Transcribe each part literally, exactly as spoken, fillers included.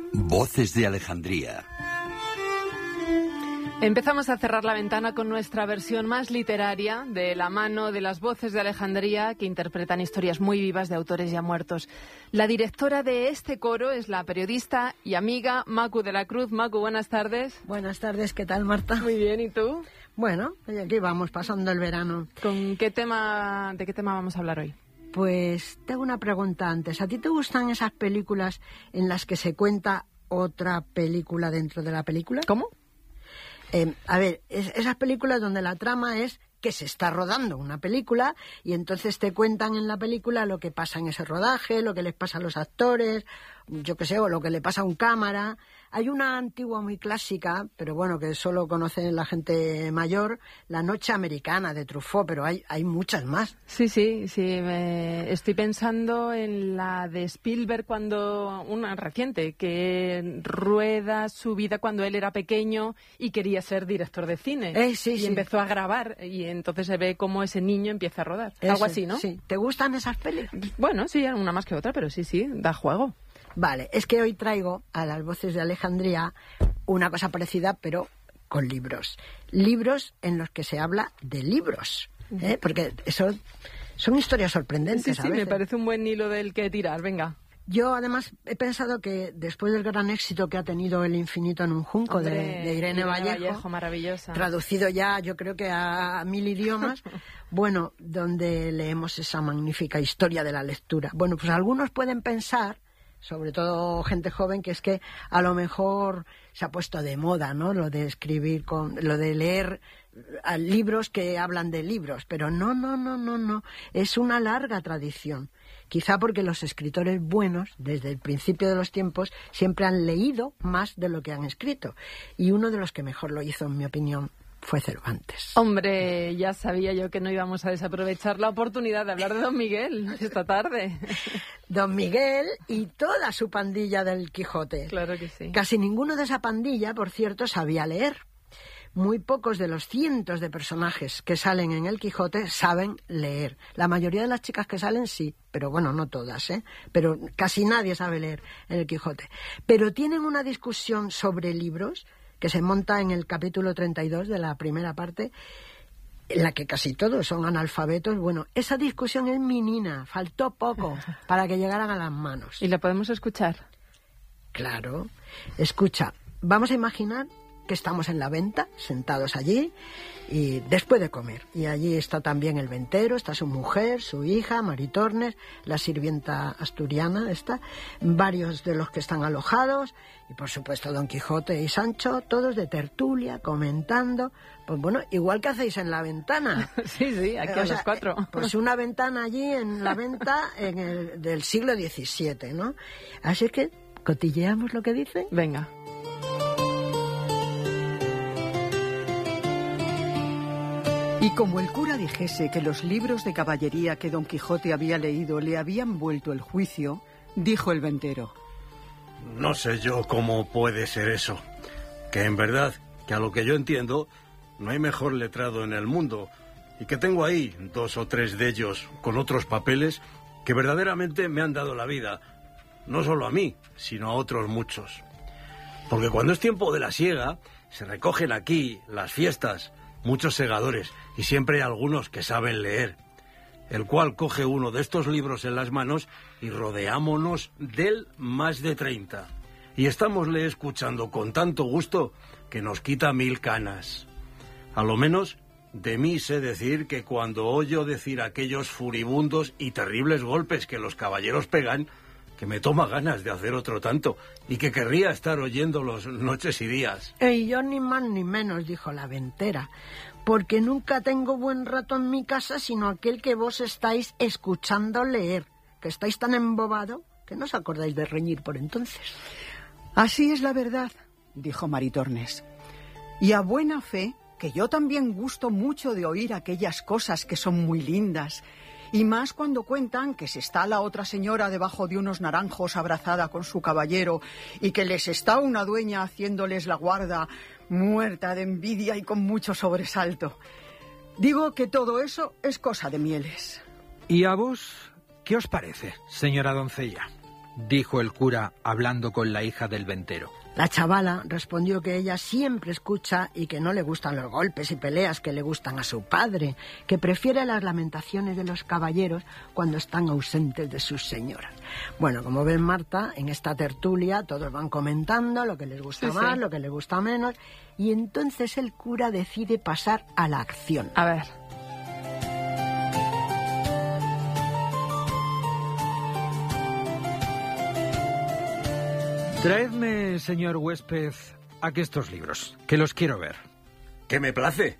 Voces de Alejandría. Empezamos a cerrar la ventana con nuestra versión más literaria, de la mano de las Voces de Alejandría, que interpretan historias muy vivas de autores ya muertos. La directora de este coro es la periodista y amiga Macu de la Cruz. Macu, buenas tardes. Buenas tardes, ¿qué tal, Marta? Muy bien, ¿y tú? Bueno, aquí vamos, pasando el verano. ¿Con qué tema, de qué tema vamos a hablar hoy? Pues tengo una pregunta antes. ¿A ti te gustan esas películas en las que se cuenta otra película dentro de la película? ¿Cómo? Eh, a ver, es, esas películas donde la trama es que se está rodando una película y entonces te cuentan en la película lo que pasa en ese rodaje, lo que les pasa a los actores, yo qué sé, o lo que le pasa a un cámara. Hay una antigua muy clásica, pero bueno, que solo conocen la gente mayor, La Noche Americana de Truffaut, pero hay, hay muchas más. Sí, sí, sí. Me estoy pensando en la de Spielberg, cuando una reciente, que rueda su vida cuando él era pequeño y quería ser director de cine. Eh, sí, y sí. empezó a grabar y entonces se ve cómo ese niño empieza a rodar. Eso, algo así, ¿no? Sí. ¿Te gustan esas películas? Bueno, sí, una más que otra, pero sí, sí, da juego. Vale, es que hoy traigo a las Voces de Alejandría una cosa parecida, pero con libros. Libros en los que se habla de libros, ¿eh? Porque eso son historias sorprendentes. Sí, sí, a veces. Me parece un buen hilo del que tirar, venga. Yo, además, he pensado que después del gran éxito que ha tenido El infinito en un junco, Hombre, de, de Irene, Irene Vallejo, Vallejo, maravillosa, traducido ya, yo creo que a, a mil idiomas, bueno, donde leemos esa magnífica historia de la lectura. Bueno, pues algunos pueden pensar, sobre todo gente joven, que es que a lo mejor se ha puesto de moda, ¿no?, lo de escribir, con lo de leer a libros que hablan de libros, pero no, no, no, no, no, es una larga tradición. Quizá porque los escritores buenos, desde el principio de los tiempos, siempre han leído más de lo que han escrito. Y uno de los que mejor lo hizo, en mi opinión, fue Cervantes. Hombre, ya sabía yo que no íbamos a desaprovechar la oportunidad de hablar de Don Miguel esta tarde. Don Miguel y toda su pandilla del Quijote. Claro que sí. Casi ninguno de esa pandilla, por cierto, sabía leer. Muy pocos de los cientos de personajes que salen en el Quijote saben leer. La mayoría de las chicas que salen sí, pero bueno, no todas, ¿eh? Pero casi nadie sabe leer en el Quijote. Pero tienen una discusión sobre libros que se monta en el capítulo treinta y dos de la primera parte, en la que casi todos son analfabetos. Bueno, esa discusión es minina, faltó poco para que llegaran a las manos. ¿Y la podemos escuchar? Claro. Escucha, vamos a imaginar que estamos en la venta, sentados allí, y después de comer. Y allí está también el ventero, está su mujer, su hija, Maritornes, la sirvienta asturiana, está, varios de los que están alojados, y por supuesto Don Quijote y Sancho, todos de tertulia, comentando. Pues bueno, igual que hacéis en la ventana. Sí, sí, aquí o a sea, los cuatro. Pues una ventana allí en la venta en el, del siglo diecisiete, ¿no? Así es que cotilleamos lo que dicen. Venga. Y como el cura dijese que los libros de caballería que Don Quijote había leído le habían vuelto el juicio, dijo el ventero: No sé yo cómo puede ser eso. Que en verdad, que a lo que yo entiendo, no hay mejor letrado en el mundo. Y que tengo ahí dos o tres de ellos con otros papeles que verdaderamente me han dado la vida. No solo a mí, sino a otros muchos. Porque cuando es tiempo de la siega, se recogen aquí las fiestas, muchos segadores, y siempre hay algunos que saben leer, el cual coge uno de estos libros en las manos y rodeámonos del más de treinta. Y estámosle escuchando con tanto gusto que nos quita mil canas. A lo menos de mí sé decir que cuando oyo decir aquellos furibundos y terribles golpes que los caballeros pegan, que me toma ganas de hacer otro tanto y que querría estar oyéndolos noches y días. Y yo ni más ni menos, dijo la ventera, porque nunca tengo buen rato en mi casa sino aquel que vos estáis escuchando leer, que estáis tan embobado que no os acordáis de reñir por entonces. Así es la verdad, dijo Maritornes, y a buena fe que yo también gusto mucho de oír aquellas cosas que son muy lindas. Y más cuando cuentan que se está la otra señora debajo de unos naranjos abrazada con su caballero y que les está una dueña haciéndoles la guarda, muerta de envidia y con mucho sobresalto. Digo que todo eso es cosa de mieles. ¿Y a vos qué os parece, señora doncella? dijo el cura, hablando con la hija del ventero. La chavala respondió que ella siempre escucha y que no le gustan los golpes y peleas que le gustan a su padre, que prefiere las lamentaciones de los caballeros cuando están ausentes de sus señoras. Bueno, como ven, Marta, en esta tertulia todos van comentando lo que les gusta sí, más, sí. lo que les gusta menos, y entonces el cura decide pasar a la acción. A ver. Traedme, señor huésped, aquí estos libros, que los quiero ver. ¿Qué me place?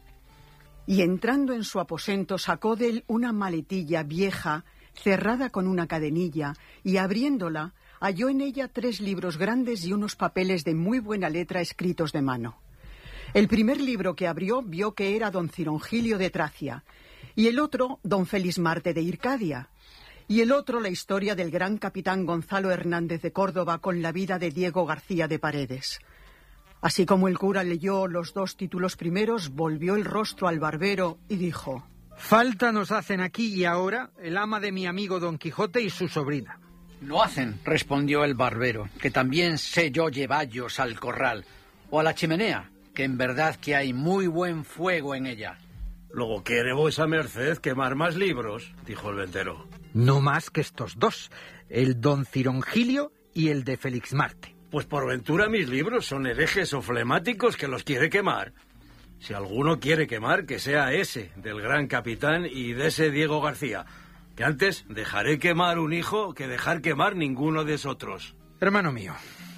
Y entrando en su aposento sacó de él una maletilla vieja, cerrada con una cadenilla, y abriéndola halló en ella tres libros grandes y unos papeles de muy buena letra escritos de mano. El primer libro que abrió vio que era don Cirongilio de Tracia, y el otro don Felismarte de Hircadia, y el otro la historia del gran capitán Gonzalo Hernández de Córdoba con la vida de Diego García de Paredes. Así como el cura leyó los dos títulos primeros, volvió el rostro al barbero y dijo: Falta nos hacen aquí y ahora el ama de mi amigo Don Quijote y su sobrina. No hacen, respondió el barbero, que también sé yo llevallos al corral, o a la chimenea, que en verdad que hay muy buen fuego en ella. Luego quiere vuesa merced quemar más libros, dijo el ventero. No más que estos dos, el don Cirongilio y el de Felixmarte. Pues por ventura mis libros son herejes o flemáticos que los quiere quemar. Si alguno quiere quemar, que sea ese, del gran capitán y de ese Diego García, que antes dejaré quemar un hijo que dejar quemar ninguno de otros. Hermano mío,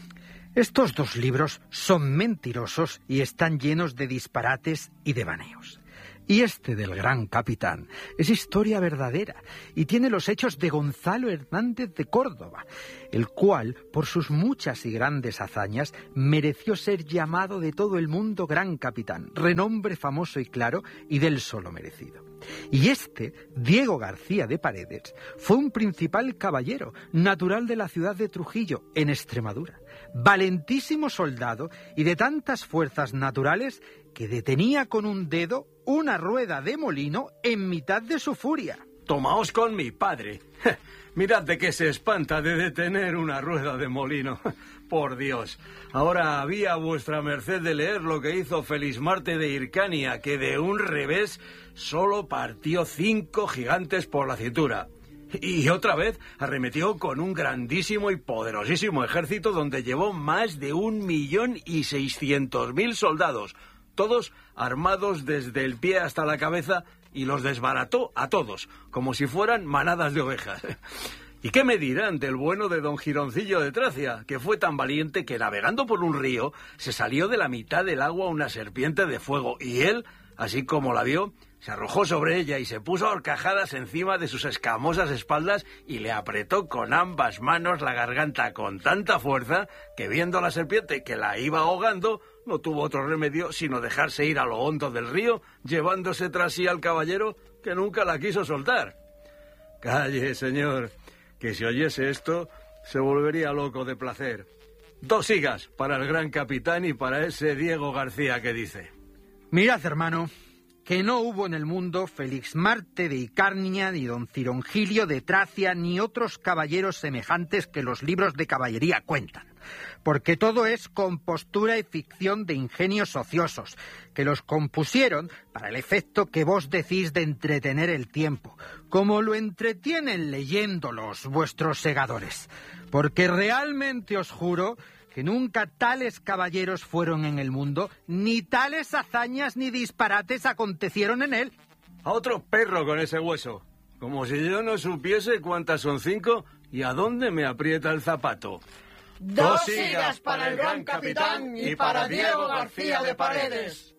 estos dos libros son mentirosos y están llenos de disparates y devaneos. Y este del gran capitán es historia verdadera y tiene los hechos de Gonzalo Hernández de Córdoba, el cual, por sus muchas y grandes hazañas, mereció ser llamado de todo el mundo gran capitán, renombre famoso y claro y del solo merecido. Y este, Diego García de Paredes, fue un principal caballero, natural de la ciudad de Trujillo, en Extremadura, valentísimo soldado y de tantas fuerzas naturales que detenía con un dedo una rueda de molino en mitad de su furia. Tomaos con mi padre. Mirad de qué se espanta de detener una rueda de molino. Por Dios. Ahora había vuestra merced de leer lo que hizo Felismarte de Hircania, que de un revés solo partió cinco gigantes por la cintura. Y otra vez arremetió con un grandísimo y poderosísimo ejército donde llevó más de un millón y seiscientos mil soldados, todos armados desde el pie hasta la cabeza, y los desbarató a todos, como si fueran manadas de ovejas. ¿Y qué me dirán del bueno de don Gironcillo de Tracia, que fue tan valiente que navegando por un río se salió de la mitad del agua una serpiente de fuego, y él, así como la vio, se arrojó sobre ella y se puso a horcajadas encima de sus escamosas espaldas y le apretó con ambas manos la garganta con tanta fuerza que, viendo a la serpiente que la iba ahogando, no tuvo otro remedio sino dejarse ir a lo hondo del río, llevándose tras sí al caballero, que nunca la quiso soltar. Calle, señor, que si oyese esto se volvería loco de placer. Dos higas para el gran capitán y para ese Diego García que dice. Mirad, hermano, que no hubo en el mundo Felixmarte de Hircania, ni don Cirongilio de Tracia, ni otros caballeros semejantes que los libros de caballería cuentan, porque todo es compostura y ficción de ingenios ociosos, que los compusieron para el efecto que vos decís de entretener el tiempo, como lo entretienen leyéndolos vuestros segadores, porque realmente os juro que nunca tales caballeros fueron en el mundo, ni tales hazañas ni disparates acontecieron en él. A otro perro con ese hueso, como si yo no supiese cuántas son cinco y a dónde me aprieta el zapato. Dos higas para el gran capitán y para Diego García de Paredes.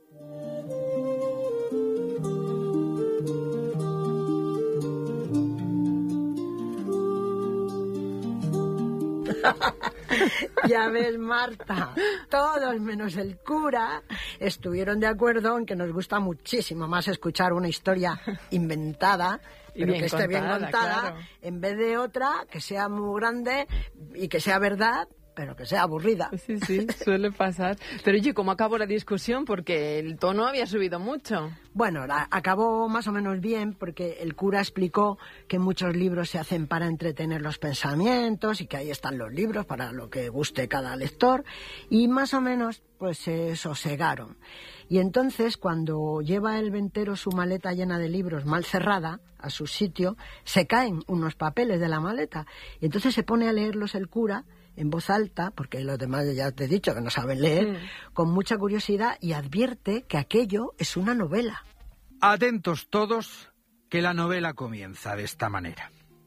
Ya ves, Marta, todos menos el cura estuvieron de acuerdo en que nos gusta muchísimo más escuchar una historia inventada, Y pero bien que esté bien contada, contada, claro. en vez de otra que sea muy grande y que sea verdad, pero que sea aburrida. Sí, sí, suele pasar. Pero oye, ¿cómo acabó la discusión? Porque el tono había subido mucho. Bueno, la, acabó más o menos bien porque el cura explicó que muchos libros se hacen para entretener los pensamientos y que ahí están los libros para lo que guste cada lector, y más o menos pues se sosegaron. Y entonces, cuando lleva el ventero su maleta llena de libros mal cerrada a su sitio, se caen unos papeles de la maleta y entonces se pone a leerlos el cura en voz alta, porque los demás ya te he dicho que no saben leer, mm. con mucha curiosidad, y advierte que aquello es una novela. Atentos todos, que la novela comienza de esta manera.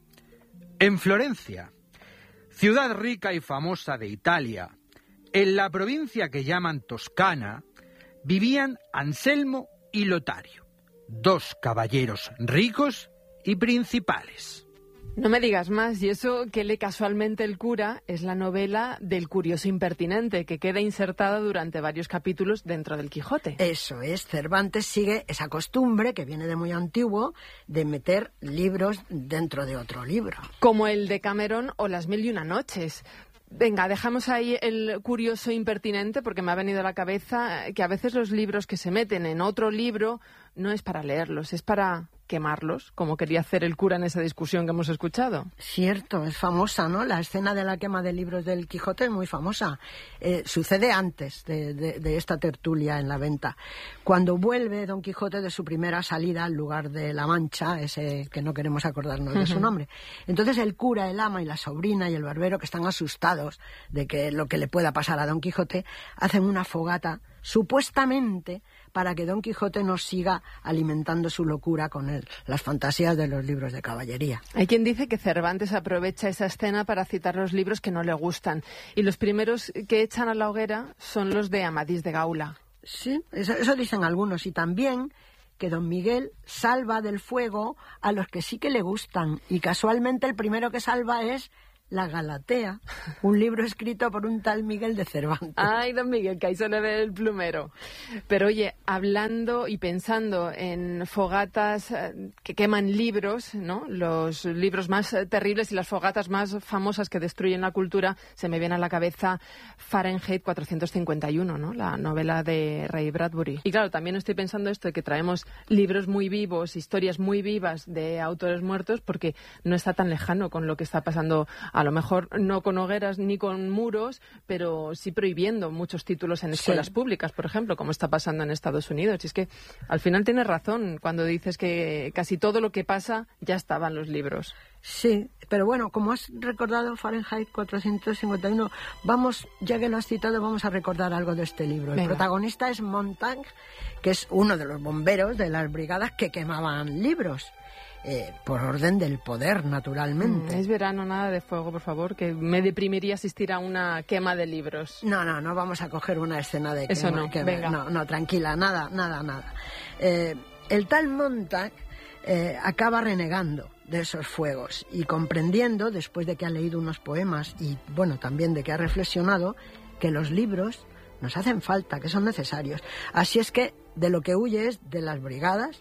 En Florencia, ciudad rica y famosa de Italia, en la provincia que llaman Toscana, vivían Anselmo y Lotario, dos caballeros ricos y principales. No me digas más, y eso que lee casualmente el cura es la novela del curioso impertinente, que queda insertada durante varios capítulos dentro del Quijote. Eso es, Cervantes sigue esa costumbre, que viene de muy antiguo, de meter libros dentro de otro libro. Como el de Cameron o Las mil y una noches. Venga, dejamos ahí el curioso impertinente, porque me ha venido a la cabeza que a veces los libros que se meten en otro libro no es para leerlos, es para quemarlos, como quería hacer el cura en esa discusión que hemos escuchado. Cierto, es famosa, ¿no? La escena de la quema de libros del Quijote es muy famosa. Eh, sucede antes de, de, de esta tertulia en la venta. Cuando vuelve Don Quijote de su primera salida al lugar de La Mancha, ese que no queremos acordarnos uh-huh. de su nombre. Entonces el cura, el ama y la sobrina y el barbero, que están asustados de que lo que le pueda pasar a Don Quijote, hacen una fogata supuestamente para que Don Quijote no siga alimentando su locura con él, las fantasías de los libros de caballería. Hay quien dice que Cervantes aprovecha esa escena para citar los libros que no le gustan, y los primeros que echan a la hoguera son los de Amadís de Gaula. Sí, eso, eso dicen algunos, y también que Don Miguel salva del fuego a los que sí que le gustan, y casualmente el primero que salva es La Galatea, un libro escrito por un tal Miguel de Cervantes. Ay, Don Miguel, que ahí se le ve el plumero. Pero oye, hablando y pensando en fogatas que queman libros, ¿no? Los libros más terribles y las fogatas más famosas que destruyen la cultura, se me viene a la cabeza Fahrenheit cuatrocientos cincuenta y uno, ¿no? La novela de Ray Bradbury. Y claro, también estoy pensando esto de que traemos libros muy vivos, historias muy vivas de autores muertos, porque no está tan lejano con lo que está pasando. A lo mejor no con hogueras ni con muros, pero sí prohibiendo muchos títulos en escuelas sí. públicas, por ejemplo, como está pasando en Estados Unidos. Y es que al final tienes razón cuando dices que casi todo lo que pasa ya estaba en los libros. Sí, pero bueno, como has recordado Fahrenheit cuatrocientos cincuenta y uno, vamos, ya que lo has citado, vamos a recordar algo de este libro. Venga. El protagonista es Montag, que es uno de los bomberos de las brigadas que quemaban libros. Eh, por orden del poder, naturalmente. Mm, es verano, nada de fuego, por favor, que me deprimiría asistir a una quema de libros. No, no, no vamos a coger una escena de quema. Eso no, quema. venga. No, no, tranquila, nada, nada, nada. Eh, el tal Montag eh, acaba renegando de esos fuegos y comprendiendo, después de que ha leído unos poemas y, bueno, también de que ha reflexionado, que los libros nos hacen falta, que son necesarios. Así es que de lo que huye es de las brigadas.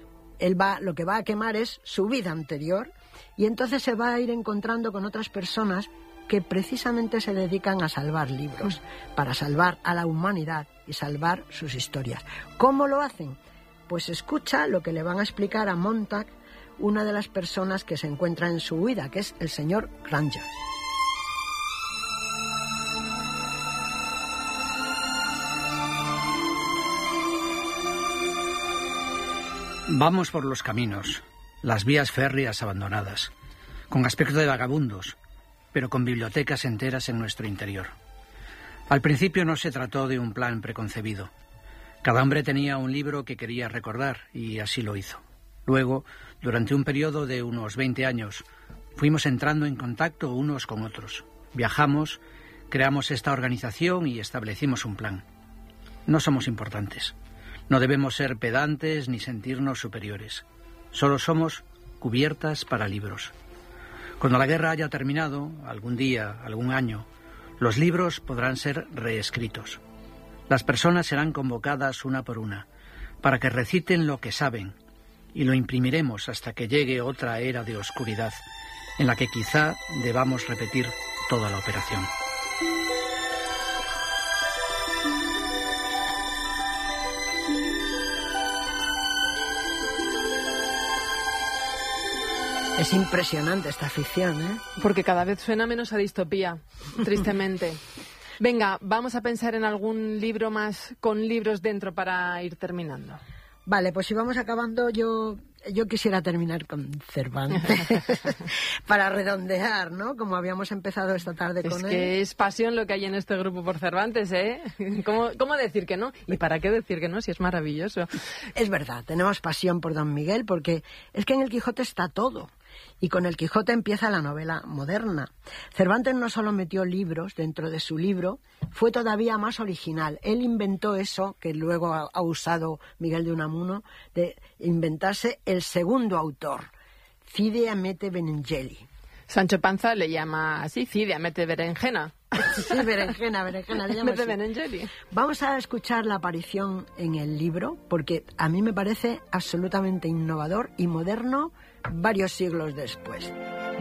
Él va, lo que va a quemar es su vida anterior, y entonces se va a ir encontrando con otras personas que precisamente se dedican a salvar libros, para salvar a la humanidad y salvar sus historias. ¿Cómo lo hacen? Pues escucha lo que le van a explicar a Montag una de las personas que se encuentra en su huida, que es el señor Granger. Vamos por los caminos, las vías férreas abandonadas, con aspecto de vagabundos, pero con bibliotecas enteras en nuestro interior. Al principio no se trató de un plan preconcebido. Cada hombre tenía un libro que quería recordar y así lo hizo. Luego, durante un periodo de unos veinte años, fuimos entrando en contacto unos con otros. Viajamos, creamos esta organización y establecimos un plan. No somos importantes. No debemos ser pedantes ni sentirnos superiores. Solo somos cubiertas para libros. Cuando la guerra haya terminado, algún día, algún año, los libros podrán ser reescritos. Las personas serán convocadas una por una para que reciten lo que saben, y lo imprimiremos hasta que llegue otra era de oscuridad en la que quizá debamos repetir toda la operación. Es impresionante esta ficción, ¿eh? Porque cada vez suena menos a distopía, tristemente. Venga, vamos a pensar en algún libro más con libros dentro para ir terminando. Vale, pues si vamos acabando, yo yo quisiera terminar con Cervantes para redondear, ¿no? Como habíamos empezado esta tarde con él. Es que es pasión lo que hay en este grupo por Cervantes, ¿eh? ¿Cómo, cómo decir que no? ¿Y para qué decir que no si es maravilloso? Es verdad, tenemos pasión por Don Miguel porque es que en el Quijote está todo. Y con el Quijote empieza la novela moderna. Cervantes no solo metió libros dentro de su libro, fue todavía más original. Él inventó eso que luego ha, ha usado Miguel de Unamuno, de inventarse el segundo autor, Cide Hamete Benengeli. Sancho Panza le llama así, Cide Hamete Berenjena. Sí, berenjena, berenjena le llama así. Benengeli. Vamos a escuchar la aparición en el libro, porque a mí me parece absolutamente innovador y moderno varios siglos después.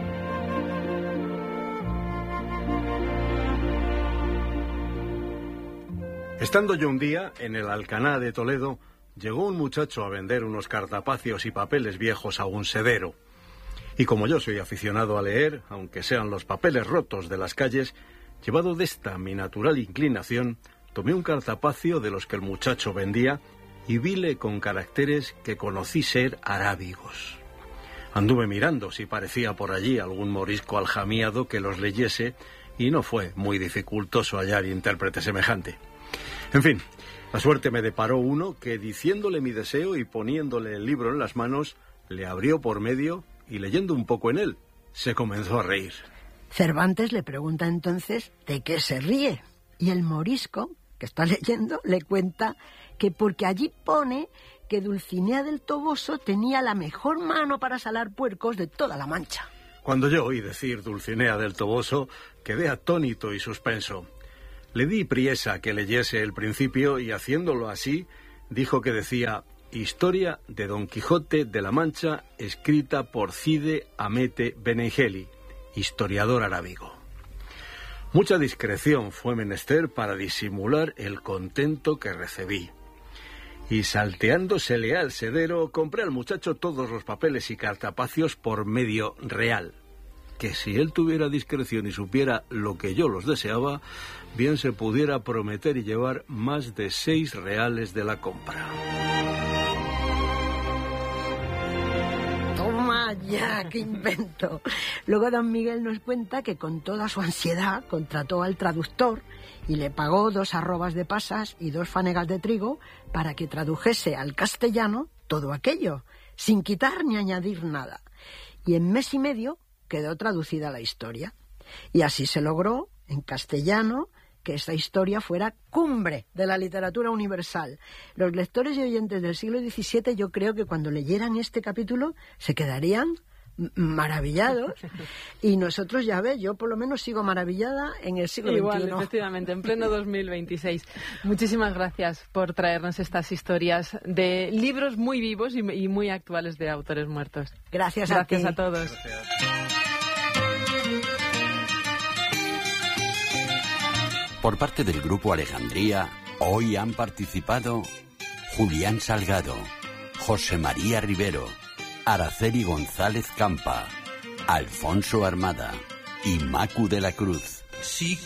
Estando yo un día en el Alcaná de Toledo, llegó un muchacho a vender unos cartapacios y papeles viejos a un sedero. Y como yo soy aficionado a leer, aunque sean los papeles rotos de las calles, llevado de esta mi natural inclinación, tomé un cartapacio de los que el muchacho vendía y vile con caracteres que conocí ser arábigos. Anduve mirando si parecía por allí algún morisco aljamiado que los leyese y no fue muy dificultoso hallar intérprete semejante. En fin, la suerte me deparó uno que, diciéndole mi deseo y poniéndole el libro en las manos, le abrió por medio y, leyendo un poco en él, se comenzó a reír. Cervantes le pregunta entonces de qué se ríe y el morisco, que está leyendo, le cuenta que porque allí pone que Dulcinea del Toboso tenía la mejor mano para salar puercos de toda la Mancha. Cuando yo oí decir Dulcinea del Toboso, quedé atónito y suspenso. Le di priesa que leyese el principio y, haciéndolo así, dijo que decía Historia de Don Quijote de la Mancha, escrita por Cide Hamete Benengeli, historiador arábigo. Mucha discreción fue menester para disimular el contento que recibí. Y salteándosele al sedero, compré al muchacho todos los papeles y cartapacios por medio real, que si él tuviera discreción y supiera lo que yo los deseaba, bien se pudiera prometer y llevar más de seis reales de la compra. ¡Toma ya! ¡Qué invento! Luego don Miguel nos cuenta que con toda su ansiedad contrató al traductor y le pagó dos arrobas de pasas y dos fanegas de trigo para que tradujese al castellano todo aquello, sin quitar ni añadir nada. Y en mes y medio quedó traducida la historia. Y así se logró, en castellano, que esta historia fuera cumbre de la literatura universal. Los lectores y oyentes del siglo diecisiete, yo creo que cuando leyeran este capítulo se quedarían maravillados. Y nosotros, ya ves, yo por lo menos sigo maravillada en el siglo Igual, veintiuno. Efectivamente, en pleno dos mil veintiséis. Muchísimas gracias por traernos estas historias de libros muy vivos y, y muy actuales de autores muertos. Gracias, gracias a, a todos. Gracias. Por parte del Grupo Alejandría, hoy han participado Julián Salgado, José María Rivero, Araceli González Campa, Alfonso Armada y Macu de la Cruz. Sí.